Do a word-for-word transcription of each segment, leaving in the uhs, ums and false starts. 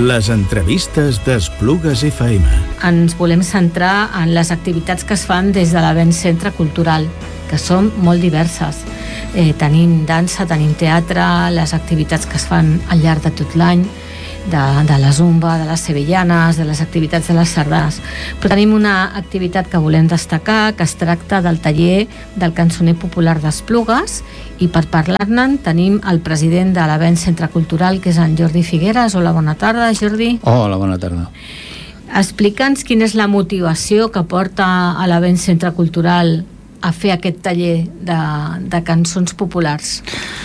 Les entrevistes d'Esplugues F M. Ens volem centrar en les activitats que es fan des de l'Avenç Centre Cultural, que són molt diverses. Eh, tenim dansa, tenim teatre, les activitats que es fan al llarg de tot l'any, de, de la zumba, de les sevillanes, de les activitats de les sardanes. Però tenim una activitat que volem destacar, que es tracta del taller del cançoner popular d'Esplugues, i per parlar-ne tenim el president de l'Avenç Centre Cultural, que és en Jordi Figueres. Hola, bona tarda, Jordi. Hola, bona tarda. Explica'ns quina és la motivació que porta a l'Avenç Centre Cultural a fer aquest taller de, de cançons populars.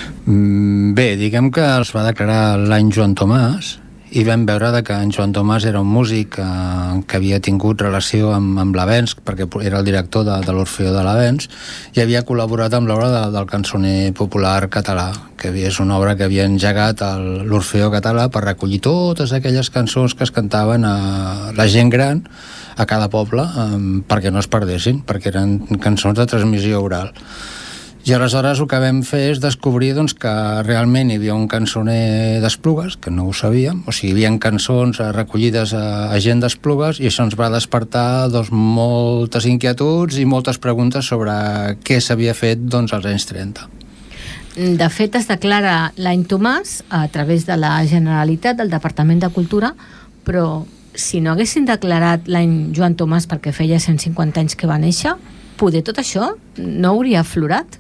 Bé, diguem que es va declarar l'any Joan Tomàs i vam veure que en Joan Tomàs era un músic eh, que havia tingut relació amb, amb l'Avenç, perquè era el director de, de l'Orfeó de l'Avenç, i havia col·laborat amb l'obra de, del cançoner popular català, que és una obra que havia engegat l'Orfeó català per recollir totes aquelles cançons que es cantaven a la gent gran a cada poble, eh, perquè no es perdessin, perquè eren cançons de transmissió oral. I aleshores el que vam fer és descobrir doncs, que realment hi havia un cançoner d'Esplugues, que no ho sabíem, o sigui, hi havia cançons recollides a, a gent d'Esplugues, i això ens va despertar doncs, moltes inquietuds i moltes preguntes sobre què s'havia fet doncs, als anys trenta. De fet, es declara l'any Tomàs a través de la Generalitat, del Departament de Cultura, però si no haguessin declarat l'any Joan Tomàs perquè feia cent cinquanta anys que va néixer, poder tot això no hauria aflorat?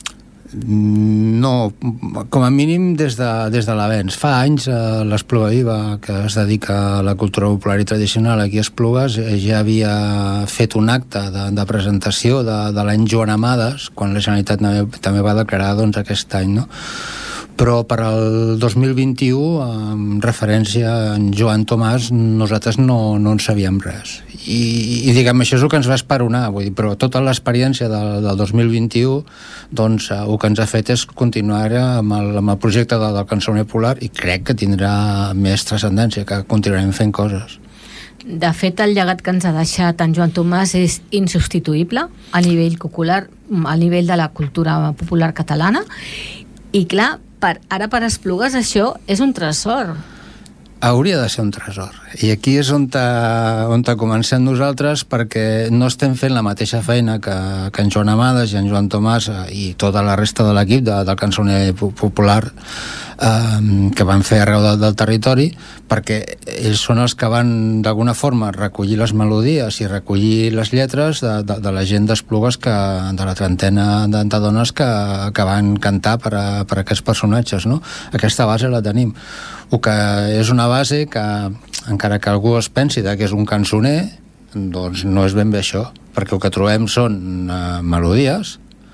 No, com a mínim des de, des de l'Avenç. Fa anys eh, l'Espluga Viva, que es dedica a la cultura popular i tradicional aquí a Esplugues, eh, ja havia fet un acte de, de presentació de, de l'any Joan Amades, quan la Generalitat també, també va declarar doncs, aquest any, no? Però per al dos mil vint-i-u, en referència a en Joan Tomàs, nosaltres no, no en sabíem res. I, i diguem, això és el que ens va esperonar, vull dir, però tota l'experiència del, del dos mil vint-i-u, doncs el que ens ha fet és continuar amb el, amb el projecte de, del cançoner popular, i crec que tindrà més transcendència, que continuarem fent coses. De fet, el llegat que ens ha deixat en Joan Tomàs és insubstituïble a nivell popular, a nivell de la cultura popular catalana, i clar, per, ara per Esplugues això és un tresor. Hauria de ser un tresor. I aquí és on, te, on te comencem nosaltres, perquè no estem fent la mateixa feina que, que en Joan Amades i en Joan Tomàs i tota la resta de l'equip de, del cançoner popular eh, que van fer arreu del, del territori, perquè ells són els que van d'alguna forma recollir les melodies i recollir les lletres de, de, de la gent d'Esplugues, que, de la trentena de, de dones que, que van cantar per a, per a aquests personatges, no? Aquesta base la tenim. El que és una base que, encara que algú es pensi que és un cançoner, doncs no és ben bé això, perquè el que trobem són uh, melodies,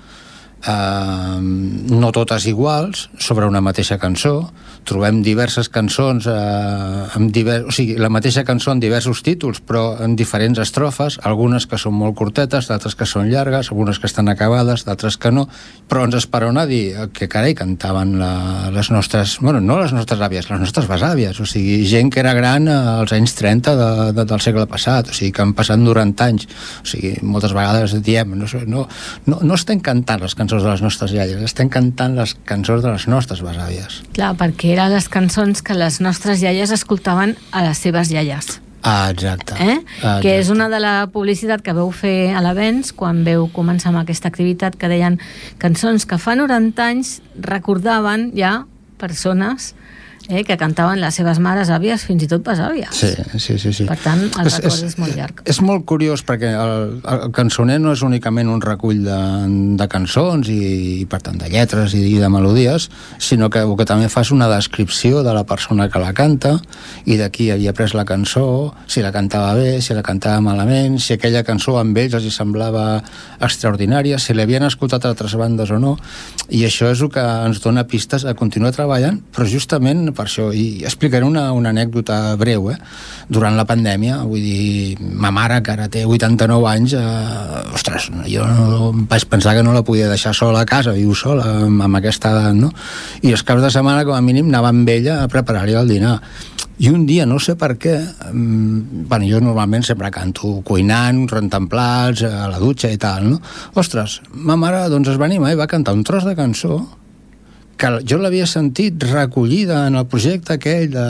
uh, no totes iguals, sobre una mateixa cançó. Trobem diverses cançons, eh, amb divers, o sigui, la mateixa cançó en diversos títols, però en diferents estrofes, algunes que són molt curtetes, d'altres que són llargues, algunes que estan acabades, d'altres que no, però ens esperona dir que carai, cantaven la, les nostres, bueno, no les nostres àvies, les nostres besàvies, o sigui, gent que era gran als anys trenta de, de, del segle passat, o sigui, que han passat noranta anys, o sigui, moltes vegades diem, no, no, no, no estem cantant les cançons de les nostres iaies, estem cantant les cançons de les nostres besàvies. Clar, perquè eren les cançons que les nostres iaies escoltaven a les seves iaies. Ah, exacte. Eh? exacte. Que és una de la publicitat que veu fer a l'Avenç quan veu començar amb aquesta activitat, que deien cançons que fa noranta anys recordaven ja persones eh, que cantaven les seves mares, àvies, fins i tot besàvies. Sí, sí, sí, sí. Per tant, el és, record és, és molt llarg. És molt curiós perquè el, el cançoner no és únicament un recull de, de cançons i, i per tant de lletres i de melodies, sinó que el que també fa és una descripció de la persona que la canta i de qui havia pres la cançó, si la cantava bé, si la cantava malament, si aquella cançó amb ells els semblava extraordinària, si l'havien escoltat a altres bandes o no, i això és el que ens dona pistes a continuar treballant, però justament per això, i explicaré una, una anècdota breu, eh? Durant la pandèmia, vull dir, ma mare, que ara té vuitanta-nou anys, eh, ostres, jo no, vaig pensar que no la podia deixar sola a casa, viu sola, amb, amb aquesta edat, no? I els caps de setmana, com a mínim, anava amb ella a preparar-li el dinar. I un dia, no sé per què, um, bueno, jo normalment sempre canto cuinant, rentant plats, a la dutxa i tal, no? Ostres, ma mare doncs es va animar i va cantar un tros de cançó que jo l'havia sentit recollida en el projecte aquell de,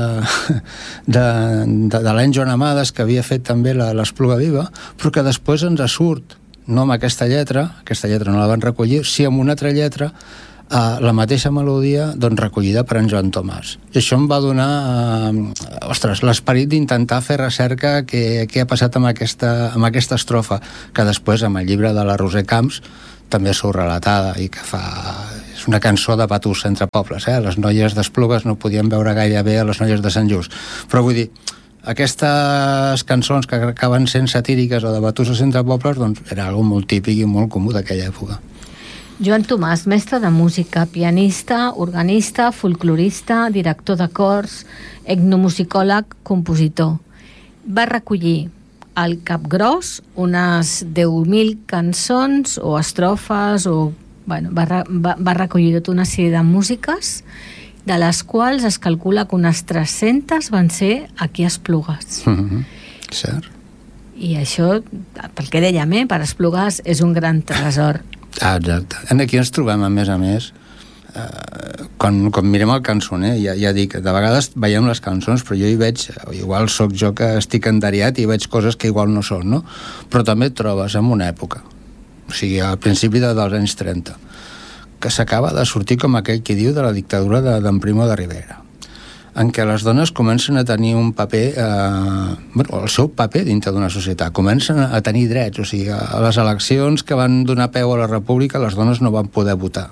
de, de, de l'any Joan Amades, que havia fet també la, l'Espluga Viva, però que després ens surt, no amb aquesta lletra, aquesta lletra no la van recollir, sí amb una altra lletra, eh, la mateixa melodia, doncs recollida per en Joan Tomàs. I això em va donar, eh, ostres, l'esperit d'intentar fer recerca què, què ha passat amb aquesta, amb aquesta estrofa, que després amb el llibre de la Roser Camps també surt relatada i que fa... és una cançó de Patús entre pobles, eh? Les noies d'Esplugues no podien veure gaire bé a les noies de Sant Just. Però vull dir, aquestes cançons que acaben sent satíriques o de Batussos entre pobles, doncs era algo molt típic i molt comú d'aquella època. Joan Tomàs, mestre de música, pianista, organista, folclorista, director de cors, etnomusicòleg, compositor. Va recollir al Capgròs unes deu mil cançons o estrofes o... Bueno, va, va, va recollir tota una sèrie de músiques, de les quals es calcula que unes tres-centes van ser aquí a Esplugues. Mm-hmm. Cert. I això, pel que dèiem, eh, per Esplugues és un gran tresor. Ah, exacte. Aquí ens trobem, a més a més, eh, quan, quan mirem el cançoner, ja, ja dic, de vegades veiem les cançons, però jo hi veig, igual sóc jo que estic enderiat i veig coses que igual no són, no? Però també et trobes en una època, o sigui, al principi de, dels anys trenta, que s'acaba de sortir com aquell que diu de la dictadura d'en Primo de Rivera, en què les dones comencen a tenir un paper, eh, bueno, el seu paper dintre d'una societat, comencen a tenir drets, o sigui, a les eleccions que van donar peu a la República les dones no van poder votar.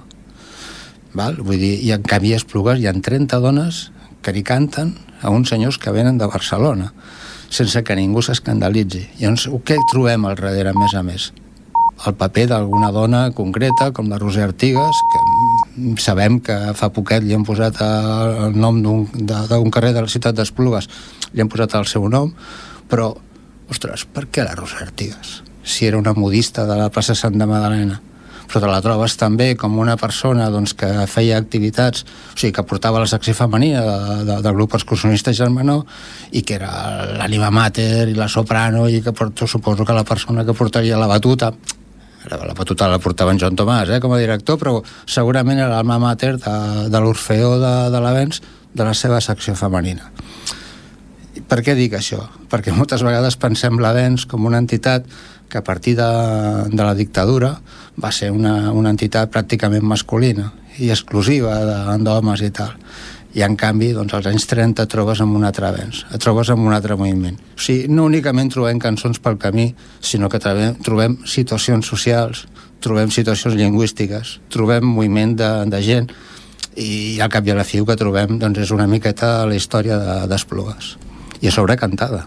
Val? Vull dir, i en canvi a Esplugues hi ha trenta dones que li canten a uns senyors que venen de Barcelona, sense que ningú s'escandalitzi. Llavors, què trobem al darrere, a més a més? El paper d'alguna dona concreta, com la Roser Artigas, que sabem que fa poquet li han posat el nom d'un, d'un carrer de la ciutat d'Esplugues, li han posat el seu nom, però, ostres, per què la Roser Artigas? Si era una modista de la plaça Santa Magdalena. Però te la trobes també com una persona doncs, que feia activitats, o sigui, que portava la secció femenina de, de, del grup excursionista Germanó i que era l'ànima mater i la soprano i que porto, suposo que la persona que portaria la batuta, la, la batuta la portava en Joan Tomàs, eh, com a director, però segurament era l'alma mater de, de l'Orfeó de, de l'Avenç, de la seva secció femenina. I per què dic això? Perquè moltes vegades pensem l'Avenç com una entitat que a partir de, de la dictadura va ser una, una entitat pràcticament masculina i exclusiva d'homes i tal. I en canvi, doncs, als anys trenta et trobes amb un altre avenç, et trobes amb un altre moviment. O sigui, no únicament trobem cançons pel camí, sinó que trobem, trobem situacions socials, trobem situacions lingüístiques, trobem moviment de, de gent, i al cap i a la fi que trobem doncs, és una miqueta la història d'Esplugues. I a sobre cantada.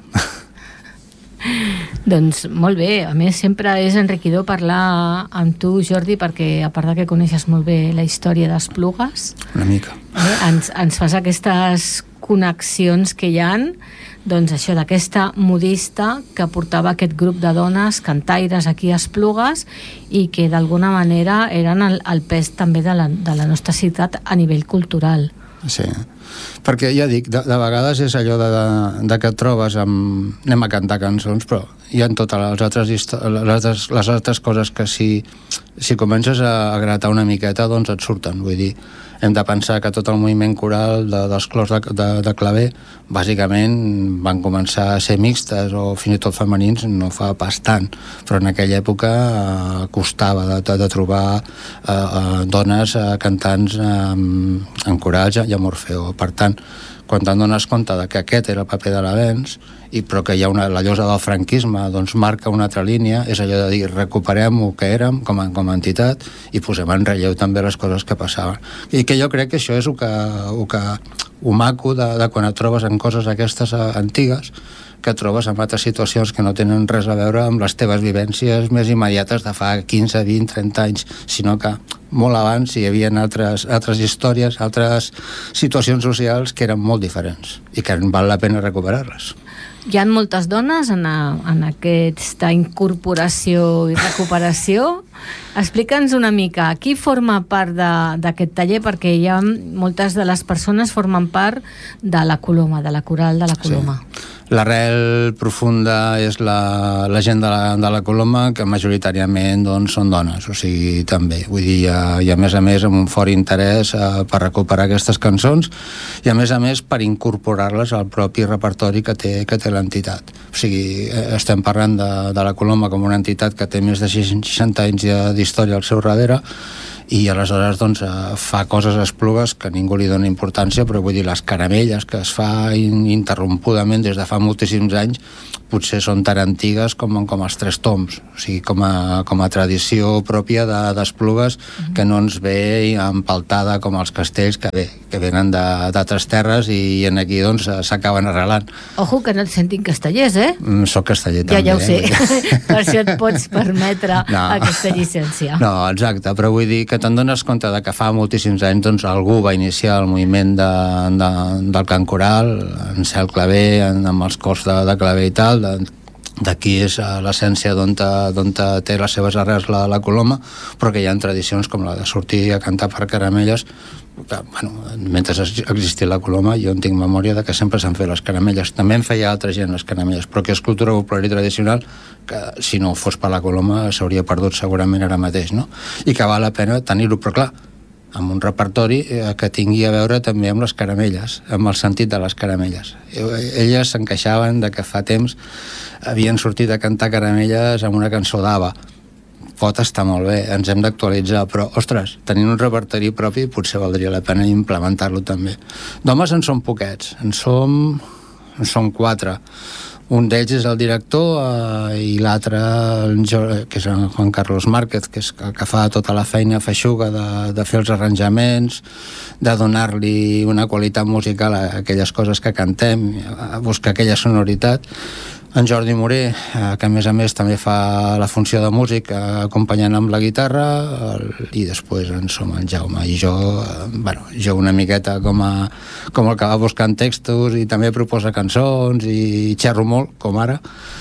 Doncs molt bé, a més sempre és enriquidor parlar amb tu, Jordi, perquè a part de que coneixes molt bé la història d'Esplugues, una mica, eh, ens, ens fas aquestes connexions que hi han, doncs això d'aquesta modista que portava aquest grup de dones cantaires aquí a Esplugues i que d'alguna manera eren el, el pes també de la, de la nostra ciutat a nivell cultural. Sí, perquè ja dic, de, de vegades és allò de, de, de que et trobes amb... anem a cantar cançons, però hi ha totes les altres, les altres, les altres coses que si, si comences a, a gratar una miqueta doncs et surten, vull dir, hem de pensar que tot el moviment coral de, dels clors de, de, de claver bàsicament van començar a ser mixtes o fins i tot femenins no fa pas tant, però en aquella època eh, costava de, de, de trobar eh, eh, dones eh, cantants eh, en corals i amb Orfeó. Per tant, quan te'n dones compte de que aquest era el paper de l'Avenç, i però que hi ha una, la llosa del franquisme doncs marca una altra línia, és allò de dir recuperem el que érem com a, com a entitat i posem en relleu també les coses que passaven. I que jo crec que això és el que, el que el maco de, de quan et trobes en coses aquestes antigues, que et trobes en altres situacions que no tenen res a veure amb les teves vivències més immediates de fa quinze, vint, trenta anys, sinó que molt abans hi havia altres, altres històries, altres situacions socials que eren molt diferents i que val la pena recuperar-les. Hi ha moltes dones en, a, en aquesta incorporació i recuperació. Explica'ns una mica, qui forma part d'aquest taller? Perquè hi ha moltes de les persones formen part de la Coloma, de la coral de la Coloma. Sí. L'arrel profunda és la, la gent de la, de la Coloma, que majoritàriament doncs, són dones, o sigui, també. Vull dir, i a, i a més a més amb un fort interès eh, per recuperar aquestes cançons i a més a més per incorporar-les al propi repertori que té, que té l'entitat. O sigui, estem parlant de, de la Coloma com una entitat que té més de seixanta anys d'història al seu darrere, i aleshores doncs, fa coses a Esplugues que ningú li dona importància, però vull dir, les caramelles que es fa ininterrompudament des de fa moltíssims anys potser són tan antigues com, com els Tres Tombs, o sigui, com a, com a tradició pròpia d'Esplugues, de, que no ens ve empaltada com els castells que, bé, que venen d'altres terres i en aquí doncs s'acaben arrelant. Ojo, que no et sentin castellers, eh? Mm, soc casteller ja, també. Ja ho sé, per això et pots permetre no. aquesta llicència. No, exacte, però vull dir que te'n dones compte de que fa moltíssims anys doncs, algú va iniciar el moviment de, de, del cant coral, en Cel Clavé, en, amb els cors de, de claver i tal. D'aquí és l'essència d'on té les seves arrels la, la Coloma, però que hi ha tradicions com la de sortir a cantar per caramelles que, bueno, mentre existia la Coloma jo en tinc memòria de que sempre s'han fet les caramelles, també en feia altra gent les caramelles, però que és cultura popular i tradicional que si no fos per la Coloma s'hauria perdut segurament ara mateix, no? I que val la pena tenir-ho, però clar, amb un repertori que tingui a veure també amb les caramelles, amb el sentit de les caramelles. Elles s'encaixaven de que fa temps havien sortit a cantar caramelles amb una cançó d'Ava. Pot estar molt bé, ens hem d'actualitzar, però, ostres, tenint un repertori propi potser valdria la pena implementar-lo també. D'homes en som poquets, en som, en som quatre. Un d'ells és el director eh, i l'altre, que és en Juan Carlos Márquez, que és el que fa tota la feina feixuga de, de fer els arranjaments, de donar-li una qualitat musical a aquelles coses que cantem, a buscar aquella sonoritat. En Jordi Moré, eh, que a més a més també fa la funció de músic, eh, acompanyant amb la guitarra, el, i després en som en Jaume. I jo, eh, bueno, jo una miqueta com, a, com el que va buscant textos i també proposa cançons i xerro molt, com ara,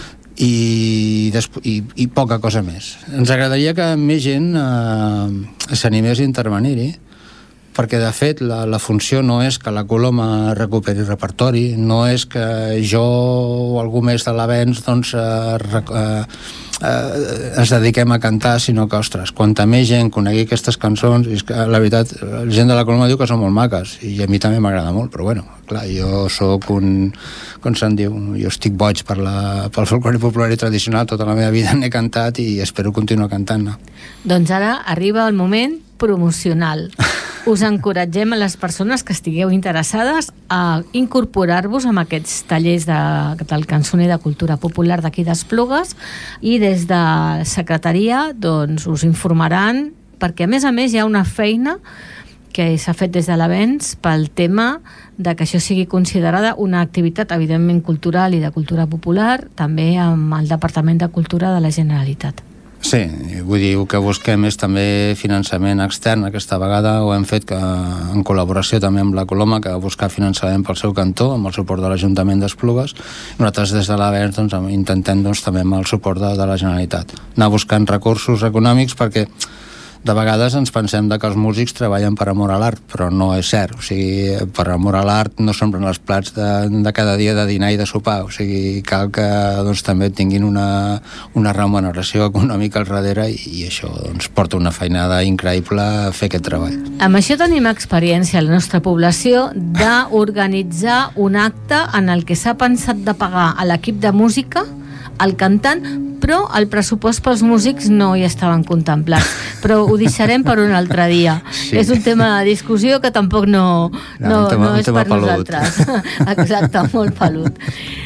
i, i, i poca cosa més. Ens agradaria que més gent eh, s'animés a intervenir-hi, perquè de fet la, la funció no és que la Coloma recuperi repertori, no és que jo o algú més de l'Avenç doncs, eh, eh, eh, ens dediquem a cantar, sinó que, ostres, quanta més gent conegui aquestes cançons, és que la veritat, la gent de la Coloma diu que són molt maques, i a mi també m'agrada molt, però bueno, clar, jo sóc un, com se'n diu, jo estic boig per la, pel folclore popular i tradicional, tota la meva vida n'he cantat i espero continuar cantant-ne. Doncs ara arriba el moment promocional. Us encoratgem a les persones que estigueu interessades a incorporar-vos amb aquests tallers de, del cançoner de cultura popular d'aquí d'Esplugues, i des de secretaria doncs, us informaran, perquè a més a més hi ha una feina que s'ha fet des de l'Avenç pel tema de que això sigui considerada una activitat evidentment cultural i de cultura popular, també amb el Departament de Cultura de la Generalitat. Sí, vull dir, el que busquem és també finançament extern. Aquesta vegada ho hem fet que, en col·laboració també amb la Coloma, que va buscar finançament pel seu cantó, amb el suport de l'Ajuntament d'Esplugues. Nosaltres des de l'Avenç doncs, intentem doncs, també amb el suport de, de la Generalitat. Anar buscant recursos econòmics perquè de vegades ens pensem que els músics treballen per amor a l'art, però no és cert. O sigui, per amor a l'art no s'omplen els plats de, de cada dia de dinar i de sopar. O sigui, cal que doncs, també tinguin una, una remuneració econòmica al darrere i, i això doncs, porta una feinada increïble a fer aquest treball. Amb això tenim experiència a la nostra població d'organitzar un acte en el que s'ha pensat de pagar a l'equip de música, al cantant, però el pressupost pels músics no hi estaven contemplats, però ho deixarem per un altre dia. Sí. És un tema de discussió que tampoc no, no, no, no és per pelut. Nosaltres. Exacte, molt pelut.